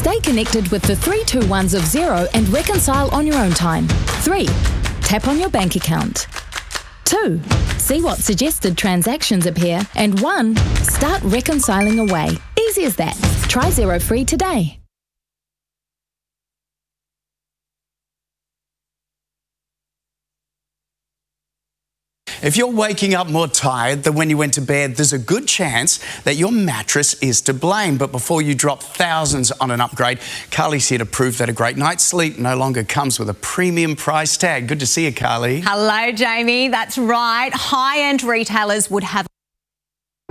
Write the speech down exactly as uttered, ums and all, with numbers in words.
Stay connected with the three two ones of Xero and reconcile on your own time. three. Tap on your bank account. two. See what suggested transactions appear. And one. Start reconciling away. Easy as that. Try Xero free today. If you're waking up more tired than when you went to bed, there's a good chance that your mattress is to blame. But before you drop thousands on an upgrade, Carly's here to prove that a great night's sleep no longer comes with a premium price tag. Good to see you, Carly. Hello, Jamie. That's right. High-end retailers would have